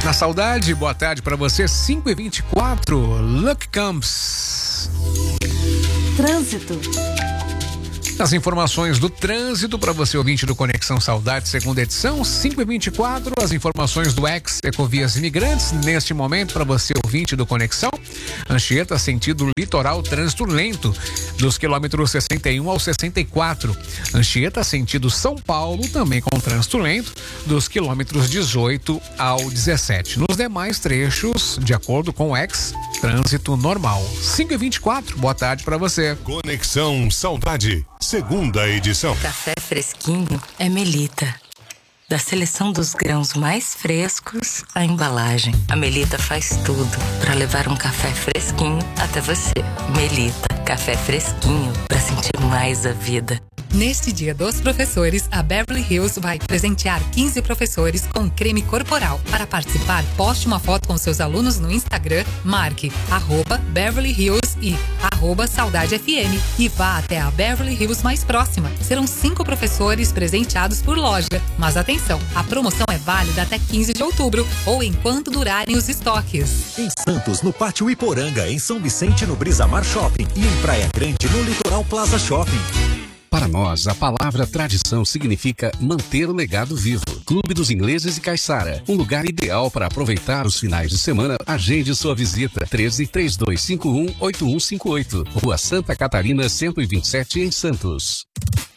Na saudade, boa tarde para você, 5h24, Luck Comes. Trânsito. As informações do trânsito para você, ouvinte do Conexão Saudade, segunda edição, 5h24. As informações do ex-Ecovias Imigrantes, neste momento, para você, ouvinte do Conexão. Anchieta, sentido litoral, trânsito lento, dos quilômetros 61 ao 64. Anchieta, sentido São Paulo, também com trânsito lento, dos quilômetros 18 ao 17. Nos demais trechos, de acordo com o trânsito normal. 5h24, boa tarde para você. Conexão Saudade, segunda edição. Café fresquinho é Melita. Da seleção dos grãos mais frescos à embalagem, a Melita faz tudo para levar um café fresquinho até você. Melita, café fresquinho para sentir mais a vida. Neste Dia dos Professores, a Beverly Hills vai presentear 15 professores com creme corporal. Para participar, poste uma foto com seus alunos no Instagram, marque @Beverly Hills e @SaudadeFM e vá até a Beverly Hills mais próxima. Serão 5 professores presenteados por loja. Mas atenção, a promoção é válida até 15 de outubro ou enquanto durarem os estoques. Em Santos, no Pátio Iporanga, em São Vicente, no Brisamar Shopping e em Praia Grande, no Litoral Plaza Shopping. Para nós, a palavra tradição significa manter o legado vivo. Clube dos Ingleses e Caiçara, um lugar ideal para aproveitar os finais de semana. Agende sua visita. 1332518158. Rua Santa Catarina 127, em Santos.